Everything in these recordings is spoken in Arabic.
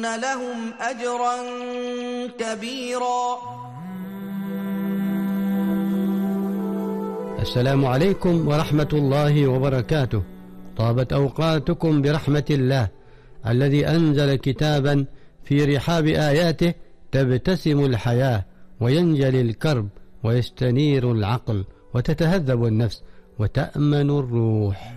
لهم أجرا كبيرا. السلام عليكم ورحمة الله وبركاته. طابت أوقاتكم برحمة الله الذي أنزل كتابا في رحاب آياته تبتسم الحياة وينجلي الكرب ويستنير العقل وتتهذب النفس وتأمن الروح.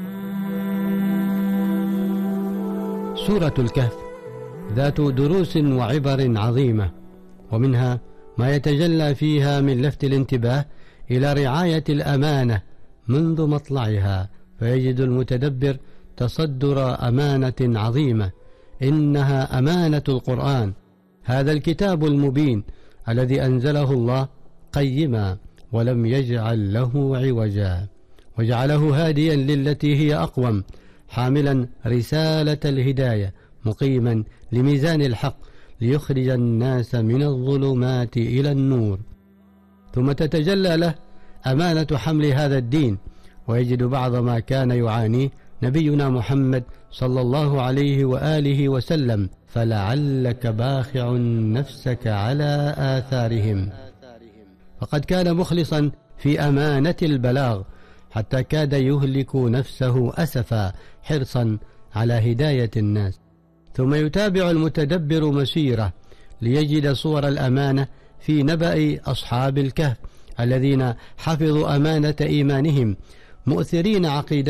سورة الكهف ذات دروس وعبر عظيمة، ومنها ما يتجلى فيها من لفت الانتباه إلى رعاية الأمانة منذ مطلعها، فيجد المتدبر تصدر أمانة عظيمة، إنها أمانة القرآن، هذا الكتاب المبين الذي أنزله الله قيما ولم يجعل له عوجا، وجعله هاديا للتي هي أقوم، حاملا رسالة الهداية، مقيما لميزان الحق ليخرج الناس من الظلمات إلى النور. ثم تتجلى له أمانة حمل هذا الدين، ويجد بعض ما كان يعانيه نبينا محمد صلى الله عليه وآله وسلم، فلعلك باخع نفسك على آثارهم، فقد كان مخلصا في أمانة البلاغ حتى كاد يهلك نفسه أسفا حرصا على هداية الناس. ثم يتابع المتدبر مسيره ليجد صور الأمانة في نبأ أصحاب الكهف الذين حفظوا أمانة إيمانهم، مؤثرين عقيدتهم